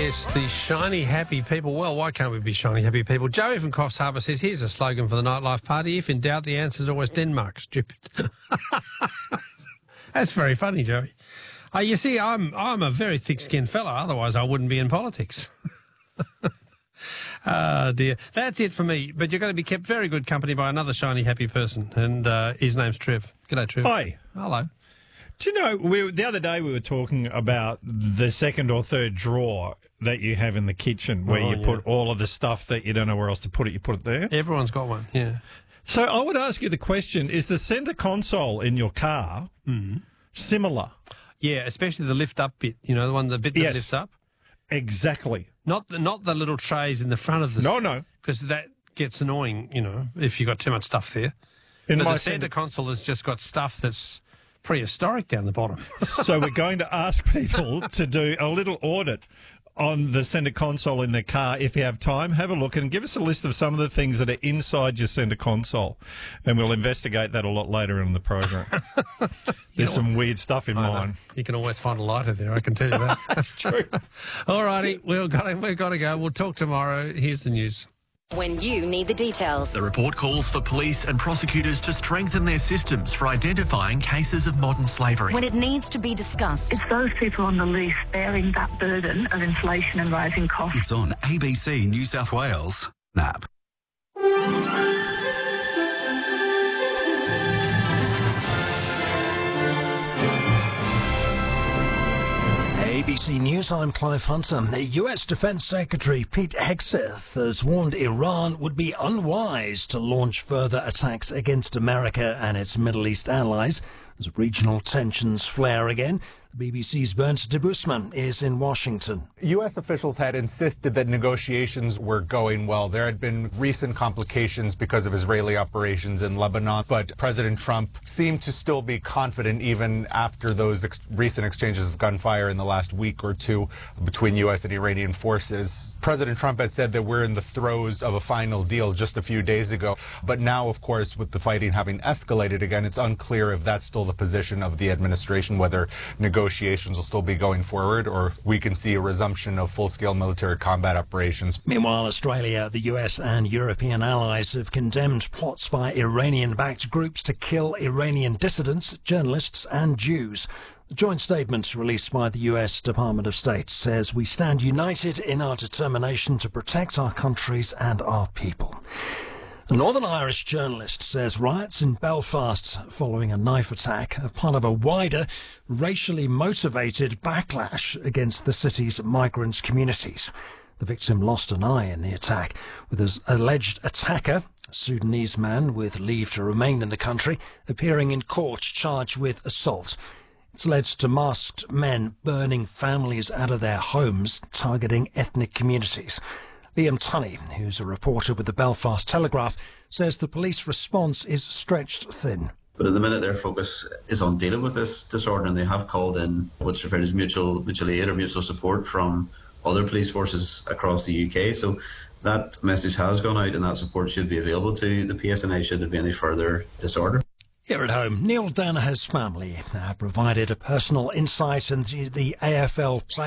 Yes, the shiny, happy people. Well, why can't we be shiny, happy people? Joey from Coffs Harbour says, here's a slogan for the nightlife party. If in doubt, the answer's always Denmark, stupid. That's very funny, Joey. You see, I'm a very thick-skinned fella. Otherwise, I wouldn't be in politics. Dear. That's it for me. But you're going to be kept very good company by another shiny, happy person. And his name's Trev. G'day, Trev. Hi. Hello. Do you know, the other day we were talking about the second or third drawer that you have in the kitchen where you put all of the stuff that you don't know where else to put it, you put it there? Everyone's got one, yeah. So I would ask you the question, is the centre console in your car similar? Yeah, especially the lift-up bit, the bit that lifts up. Exactly. Not the little trays in the front of the... No. Because that gets annoying, if you've got too much stuff there. But the centre console has just got stuff that's prehistoric down the bottom. So we're going to ask people to do a little audit on the centre console in their car. If you have time, have a look and give us a list of some of the things that are inside your centre console. And we'll investigate that a lot later in the program. There's some weird stuff in mine. You can always find a lighter there, I can tell you that. That's true. All righty, we've got to go. We'll talk tomorrow. Here's the news. When you need the details. The report calls for police and prosecutors to strengthen their systems for identifying cases of modern slavery. When it needs to be discussed. It's those people on the least bearing that burden of inflation and rising costs. It's on ABC New South Wales. NAP. ABC News, I'm Clive Hunter. The US Defense Secretary Pete Hegseth has warned Iran would be unwise to launch further attacks against America and its Middle East allies as regional tensions flare again. The BBC's Bernd de Busman is in Washington. U.S. officials had insisted that negotiations were going well. There had been recent complications because of Israeli operations in Lebanon, but President Trump seemed to still be confident even after those recent exchanges of gunfire in the last week or two between U.S. and Iranian forces. President Trump had said that we're in the throes of a final deal just a few days ago, but now, of course, with the fighting having escalated again, it's unclear if that's still the position of the administration, whether negotiations will still be going forward or we can see a resumption of full-scale military combat operations. Meanwhile, Australia, the US and European allies have condemned plots by Iranian-backed groups to kill Iranian dissidents, journalists and Jews. The joint statement released by the US Department of State says we stand united in our determination to protect our countries and our people. A Northern Irish journalist says riots in Belfast following a knife attack are part of a wider, racially motivated backlash against the city's migrant communities. The victim lost an eye in the attack, with his alleged attacker, a Sudanese man with leave to remain in the country, appearing in court charged with assault. It's led to masked men burning families out of their homes, targeting ethnic communities. Liam Tunney, who's a reporter with the Belfast Telegraph, says the police response is stretched thin. But at the minute their focus is on dealing with this disorder, and they have called in what's referred as mutual aid or mutual support from other police forces across the UK. So that message has gone out and that support should be available to the PSNI should there be any further disorder. Here at home, Neil Danaher's family have provided a personal insight into the AFL play.